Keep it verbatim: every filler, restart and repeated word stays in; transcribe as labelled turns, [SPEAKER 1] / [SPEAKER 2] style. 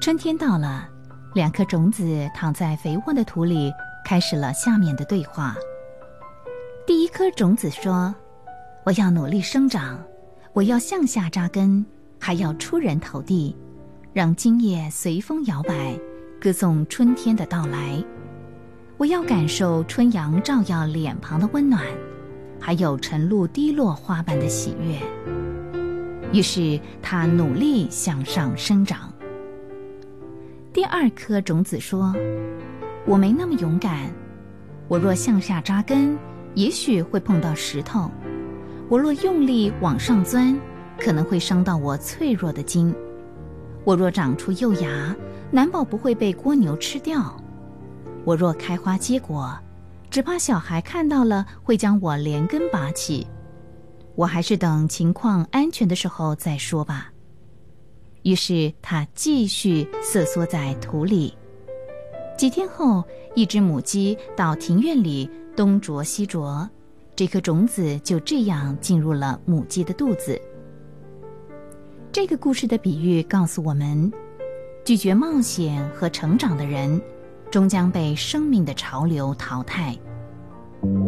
[SPEAKER 1] 春天到了，两颗种子躺在肥沃的土里，开始了下面的对话。第一颗种子说：我要努力生长，我要向下扎根，还要出人头地，让茎叶随风摇摆，歌颂春天的到来。我要感受春阳照耀脸庞的温暖，还有晨露滴落花瓣的喜悦。于是他努力向上生长。第二颗种子说：我没那么勇敢，我若向下扎根，也许会碰到石头，我若用力往上钻，可能会伤到我脆弱的筋，我若长出幼芽，难保不会被蜗牛吃掉，我若开花结果，只怕小孩看到了会将我连根拔起，我还是等情况安全的时候再说吧。于是他继续瑟缩在土里。几天后，一只母鸡到庭院里东啄西啄，这颗种子就这样进入了母鸡的肚子。这个故事的比喻告诉我们，拒绝冒险和成长的人，终将被生命的潮流淘汰。